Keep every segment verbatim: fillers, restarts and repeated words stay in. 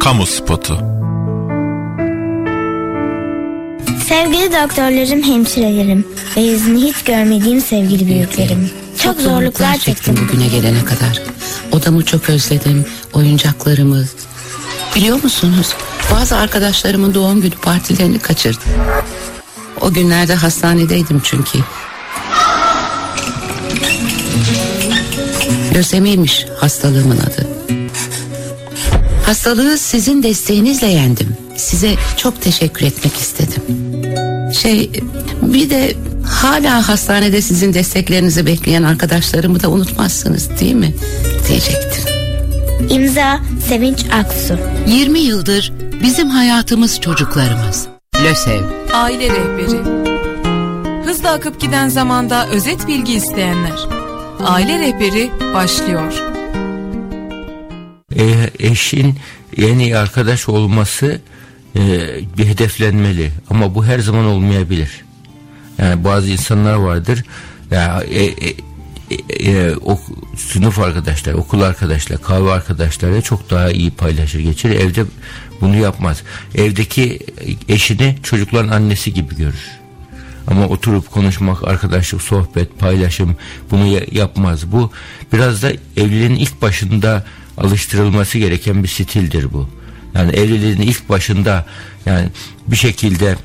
Kamu spotu. Sevgili doktorlarım, hemşirelerim ve yüzünü hiç görmediğim sevgili büyüklerim. Çok zorluklar çektim bugüne gelene kadar. Odamı çok özledim, oyuncaklarımı. Biliyor musunuz? Bazı arkadaşlarımın doğum günü partilerini kaçırdım. O günlerde hastanedeydim çünkü. Lösemiymiş hastalığımın adı. Hastalığı sizin desteğinizle yendim. Size çok teşekkür etmek istedim. Şey, bir de hala hastanede sizin desteklerinizi bekleyen arkadaşlarımı da unutmazsınız değil mi? Diyecektim. İmza Sevinç Aksu. yirmi yıldır bizim hayatımız çocuklarımız. LÖSEV. Aile rehberi. Hızla akıp giden zamanda özet bilgi isteyenler. Aile rehberi başlıyor. E, eşin yeni arkadaş olması e, bir hedeflenmeli ama bu her zaman olmayabilir. Yani bazı insanlar vardır ya e, e, e, o, sınıf arkadaşlar, okul arkadaşlar, kahve arkadaşlarıyla çok daha iyi paylaşır geçirir. Evde bunu yapmaz. Evdeki eşini çocukların annesi gibi görür. Ama oturup konuşmak, arkadaşlık, sohbet, paylaşım bunu yapmaz. Bu biraz da evliliğin ilk başında alıştırılması gereken bir stildir bu. Yani evliliğin ilk başında yani bir şekilde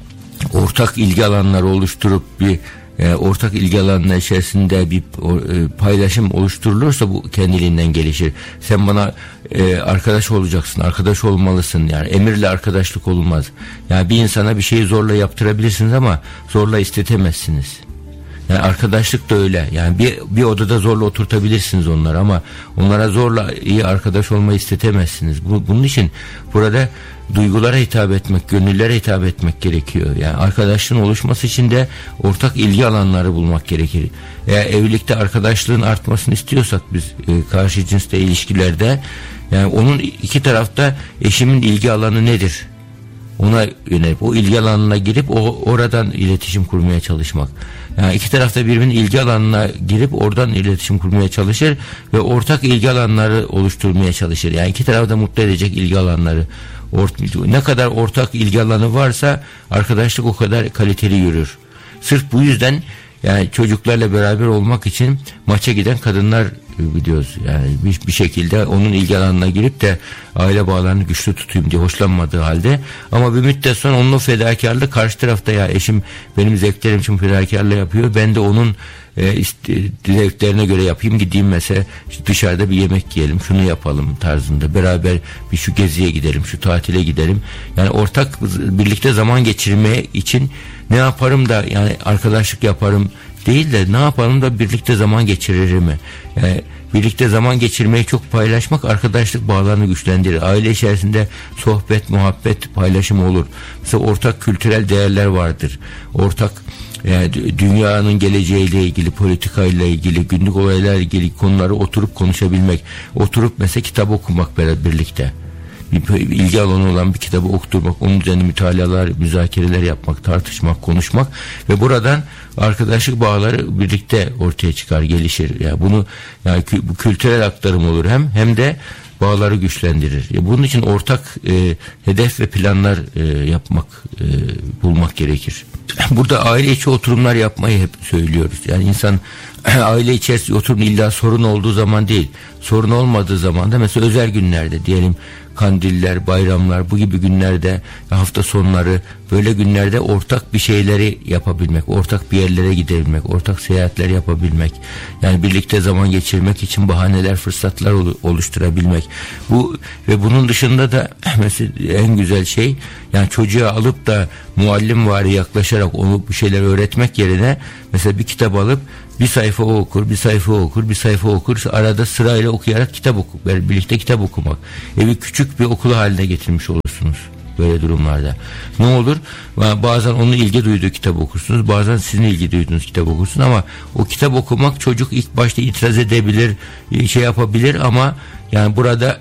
ortak ilgi alanları oluşturup bir e, ortak ilgi alanları içerisinde bir e, paylaşım oluşturulursa bu kendiliğinden gelişir. Sen bana e, arkadaş olacaksın, arkadaş olmalısın. Yani emirle arkadaşlık olmaz. Yani bir insana bir şeyi zorla yaptırabilirsiniz ama zorla istetemezsiniz. Yani arkadaşlık da öyle. Yani bir bir odada zorla oturtabilirsiniz onları ama onlara zorla iyi arkadaş olmayı istetemezsiniz. Bu, bunun için burada duygulara hitap etmek, gönüllere hitap etmek gerekiyor. Yani arkadaşlığın oluşması için de ortak ilgi alanları bulmak gerekir. Eğer evlilikte arkadaşlığın artmasını istiyorsak biz e, karşı cinsle ilişkilerde yani onun iki tarafta eşimin ilgi alanı nedir? Ona yönelip o ilgi alanına girip o oradan iletişim kurmaya çalışmak. Yani iki tarafta birbirinin ilgi alanına girip oradan iletişim kurmaya çalışır ve ortak ilgi alanları oluşturmaya çalışır. Yani iki tarafı da mutlu edecek ilgi alanları. Ort- ne kadar ortak ilgi alanı varsa arkadaşlık o kadar kaliteli yürür. Sırf bu yüzden yani çocuklarla beraber olmak için maça giden kadınlar biliyoruz. Yani bir, bir şekilde onun ilgi alanına girip de aile bağlarını güçlü tutayım diye hoşlanmadığı halde ama bir müddet sonra onun o fedakarlığı karşı tarafta ya eşim benim zevklerim için fedakarlığı yapıyor. Ben de onun e, işte, zevklerine göre yapayım gideyim mesela işte dışarıda bir yemek yiyelim şunu yapalım tarzında beraber bir şu geziye gidelim şu tatile gidelim. Yani ortak birlikte zaman geçirmeye için ne yaparım da yani arkadaşlık yaparım değil de ne yapalım da birlikte zaman geçiririm mi? Yani birlikte zaman geçirmeyi çok paylaşmak arkadaşlık bağlarını güçlendirir. Aile içerisinde sohbet, muhabbet, paylaşım olur. Mesela ortak kültürel değerler vardır. Ortak yani dünyanın geleceğiyle ilgili, politikayla ilgili, günlük olaylarla ilgili konuları oturup konuşabilmek. Oturup mesela kitap okumak birlikte. Bir ilgi alanı olan bir kitabı okutmak, onun üzerine mütalalar, müzakereler yapmak, tartışmak, konuşmak ve buradan arkadaşlık bağları birlikte ortaya çıkar, gelişir. Yani bunu yani bu kültürel aktarım olur hem hem de bağları güçlendirir. Yani bunun için ortak e, hedef ve planlar e, yapmak, e, bulmak gerekir. Burada aile içi oturumlar yapmayı hep söylüyoruz. Yani insan aile içerisinde oturum illa sorun olduğu zaman değil, sorun olmadığı zaman da mesela özel günlerde diyelim kandiller, bayramlar bu gibi günlerde hafta sonları böyle günlerde ortak bir şeyleri yapabilmek, ortak bir yerlere gidebilmek, ortak seyahatler yapabilmek, yani birlikte zaman geçirmek için bahaneler, fırsatlar oluşturabilmek. Bu ve bunun dışında da mesela en güzel şey yani çocuğa alıp da muallimvari yaklaşarak onu bu şeyler öğretmek yerine mesela bir kitap alıp bir sayfa o okur, bir sayfa o okur, bir sayfa okur. Arada sırayla okuyarak kitap oku, birlikte kitap okumak. Evi küçük bir okul haline getirmiş olursunuz böyle durumlarda. Ne olur? Bazen onun ilgi duyduğu kitap okursunuz, bazen sizin ilgi duyduğunuz kitap okursunuz ama o kitap okumak çocuk ilk başta itiraz edebilir, şey yapabilir ama yani burada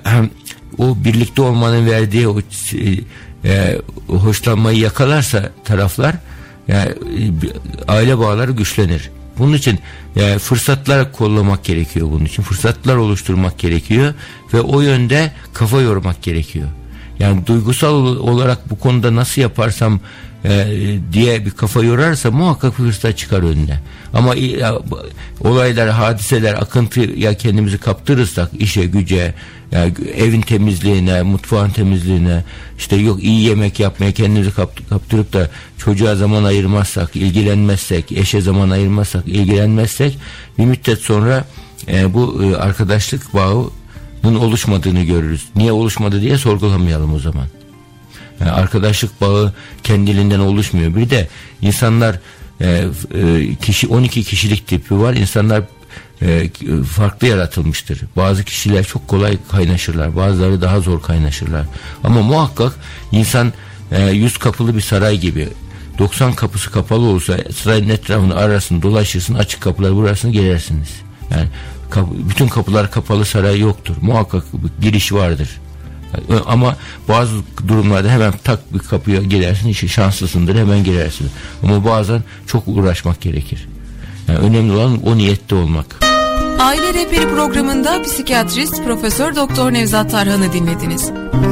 o birlikte olmanın verdiği o e, hoşlanmayı yakalarsa taraflar yani aile bağları güçlenir. Bunun için yani fırsatlar kollamak gerekiyor bunun için. Fırsatlar oluşturmak gerekiyor ve o yönde kafa yormak gerekiyor. Yani duygusal olarak bu konuda nasıl yaparsam e, diye bir kafa yorarsa muhakkak bir hırsla çıkar önüne. Ama ya, olaylar, hadiseler, akıntıya kendimizi kaptırırsak işe, güce, yani evin temizliğine, mutfağın temizliğine, işte yok iyi yemek yapmaya kendimizi kaptırıp da çocuğa zaman ayırmazsak, ilgilenmezsek, eşe zaman ayırmazsak, ilgilenmezsek bir müddet sonra e, bu e, arkadaşlık bağının oluşmadığını görürüz. Niye oluşmadı diye sorgulamayalım o zaman. Yani arkadaşlık bağı kendiliğinden oluşmuyor. Bir de insanlar e, e, kişi on iki kişilik tipi var. İnsanlar e, farklı yaratılmıştır. Bazı kişiler çok kolay kaynaşırlar. Bazıları daha zor kaynaşırlar. Ama muhakkak insan e, yüz kapılı bir saray gibi. doksan kapısı kapalı olsa sarayın etrafını ararsın, dolaşırsın, açık kapıları vurarsın, girersiniz. Yani kapı, bütün kapılar kapalı saray yoktur. Muhakkak giriş vardır. Ama bazı durumlarda hemen tak bir kapıya girersin, işi şanslısındır, hemen girersin. Ama bazen çok uğraşmak gerekir. Yani önemli olan o niyette olmak. Aile Rehberi programında psikiyatrist Profesör Doktor Nevzat Tarhan'ı dinlediniz.